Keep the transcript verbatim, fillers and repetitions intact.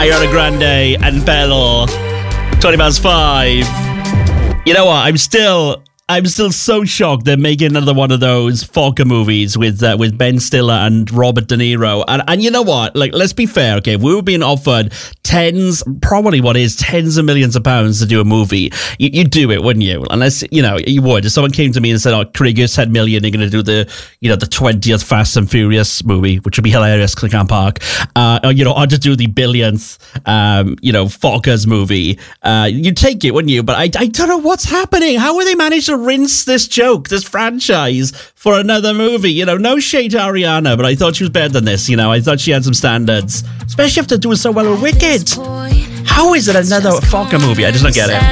Ariana Grande and Bell. twenty past five. You know what? I'm still... I'm still so shocked they're making another one of those Fokker movies with uh, with Ben Stiller and Robert De Niro. And and you know what? Like, let's be fair, okay? If we were being offered tens, probably what is tens of millions of pounds to do a movie, you, you'd do it, wouldn't you? Unless, you know, you would. If someone came to me and said, "Oh, Craig, here's ten million, you're going to do the, you know, the twentieth Fast and Furious movie," which would be hilarious because I can't park. Uh, or, you know, or to do the billionth, um, you know, Fokker's movie. Uh, you'd take it, wouldn't you? But I, I don't know what's happening. How are they managed to rinse this joke, this franchise, for another movie? You know, no shade to Ariana, but I thought she was better than this. You know, I thought she had some standards, especially after doing so well with Wicked. How is it another Fokker movie? I just don't get it.